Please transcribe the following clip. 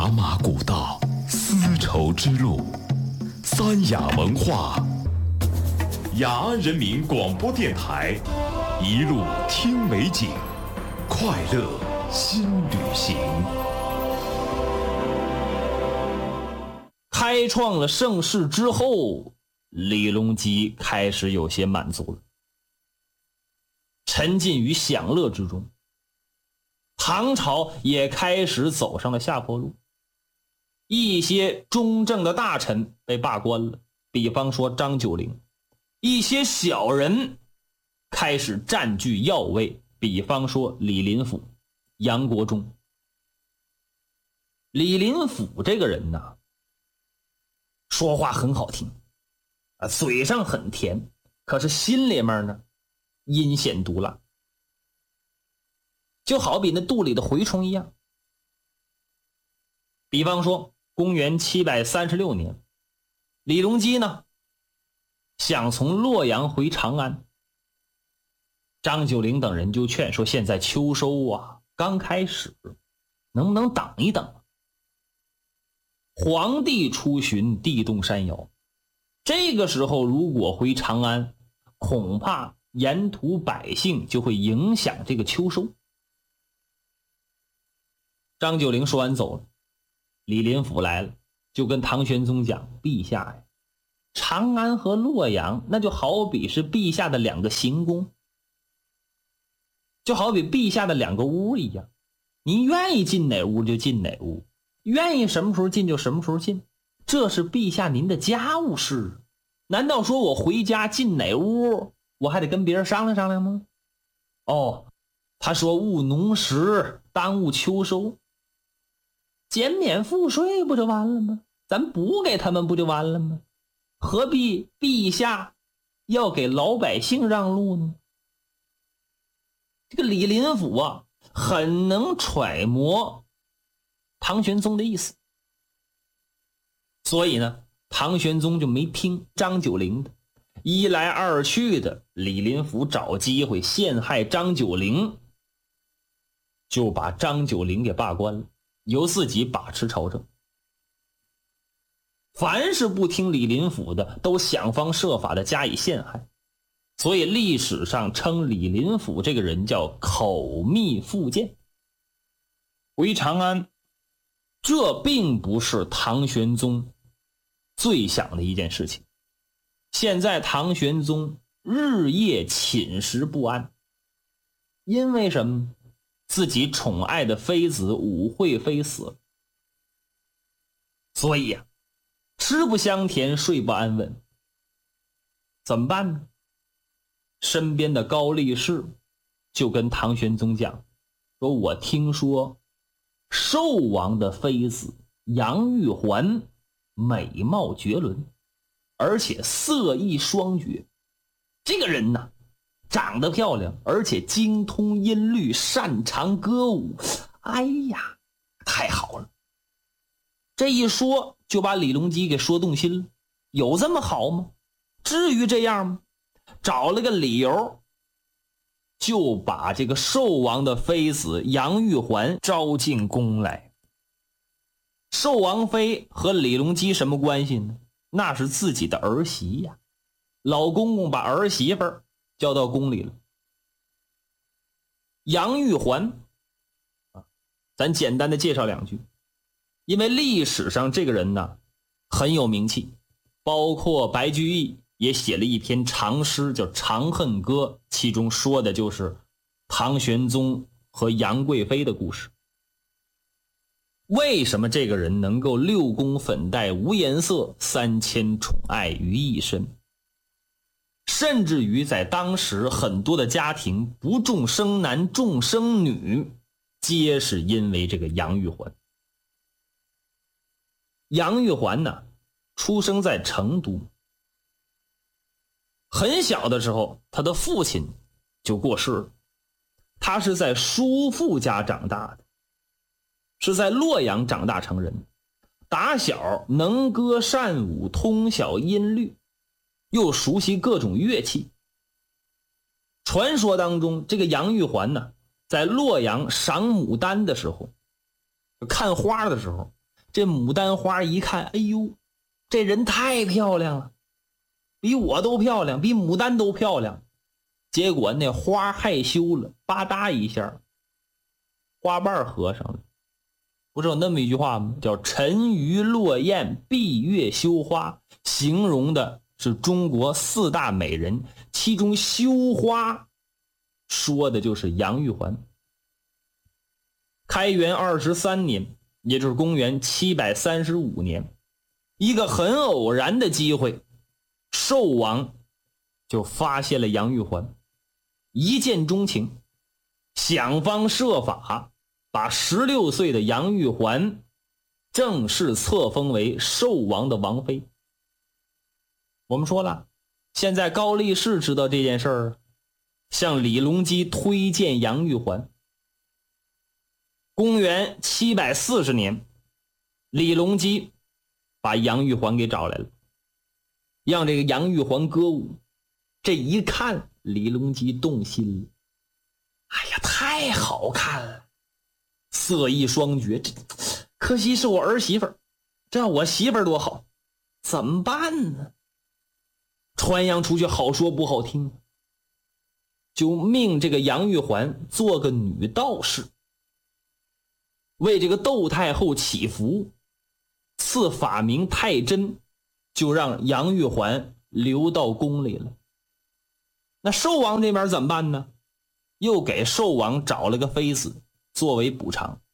茶马古道，丝绸之路，三雅文化，雅安人民广播电台，一路听美景，快乐新旅行。 开创了盛世之后，李隆基开始有些满足了，沉浸于享乐之中。唐朝也开始走上了下坡路，一些中正的大臣被罢官了，比方说张九龄，一些小人开始占据要位，比方说李林甫、杨国忠。李林甫这个人呢，说话很好听嘴上很甜，可是心里面呢阴险毒辣，就好比那肚里的蛔虫一样。比方说公元736年，李隆基呢想从洛阳回长安，张九龄等人就劝说，现在秋收啊刚开始，能不能等一等？皇帝出巡地动山摇，这个时候如果回长安，恐怕沿途百姓就会影响这个秋收。张九龄说完走了，李林甫来了，就跟唐玄宗讲，陛下呀，长安和洛阳那就好比是陛下的两个行宫，就好比陛下的两个屋一样，您愿意进哪屋就进哪屋，愿意什么时候进就什么时候进，这是陛下您的家务事。难道说我回家进哪屋我还得跟别人商量商量吗？他说务农时耽误秋收，减免赋税不就完了吗？咱补给他们不就完了吗？何必陛下要给老百姓让路呢？这个李林甫啊，很能揣摩唐玄宗的意思，所以呢，唐玄宗就没听张九龄的，一来二去的，李林甫找机会陷害张九龄，就把张九龄给罢官了，由自己把持朝政。凡是不听李林甫的，都想方设法的加以陷害，所以历史上称李林甫这个人叫口蜜腹剑。回长安，这并不是唐玄宗最想的一件事情。现在唐玄宗日夜寝食不安，因为什么？自己宠爱的妃子武惠妃死了，所以吃不香甜，睡不安稳，怎么办呢？身边的高力士就跟唐玄宗讲，说我听说寿王的妃子杨玉环美貌绝伦，而且色艺双绝，这个人呢长得漂亮，而且精通音律，擅长歌舞，哎呀太好了。这一说就把李隆基给说动心了，有这么好吗？至于这样吗？找了个理由，就把这个寿王的妃子杨玉环招进宫来。寿王妃和李隆基什么关系呢？那是自己的儿媳呀，老公公把儿媳妇儿叫到宫里了。杨玉环咱简单的介绍两句，因为历史上这个人呢很有名气，包括白居易也写了一篇长诗叫《长恨歌》，其中说的就是唐玄宗和杨贵妃的故事。为什么这个人能够六宫粉黛无颜色，3000宠爱于一身？甚至于在当时很多的家庭不重生男重生女，皆是因为这个杨玉环。杨玉环呢出生在成都，很小的时候他的父亲就过世了，他是在叔父家长大的，是在洛阳长大成人，打小能歌善舞，通晓音律，又熟悉各种乐器。传说当中这个杨玉环呢，在洛阳赏牡丹的时候，看花的时候， 这牡丹花一看，哎呦，这人太漂亮了，比我都漂亮，比牡丹都漂亮。结果那花害羞了，吧嗒一下，花瓣合上了。不是有那么一句话吗？叫沉鱼落雁，闭月羞花，形容的是中国4大美人，其中羞花说的就是杨玉环。开元23年，也就是公元735年，一个很偶然的机会，寿王就发现了杨玉环，一见钟情，想方设法把16岁的杨玉环正式册封为寿王的王妃。我们说了，现在高力士知道这件事儿，向李隆基推荐杨玉环。公元740年，李隆基把杨玉环给找来了，让这个杨玉环歌舞。这一看，李隆基动心了，哎呀，太好看了，色艺双绝，这可惜是我儿媳妇儿，这要我媳妇儿多好，怎么办呢？传扬出去好说不好听，就命这个杨玉环做个女道士，为这个窦太后祈福，赐法名太真，就让杨玉环留到宫里了。那寿王这边怎么办呢？又给寿王找了个妃子作为补偿。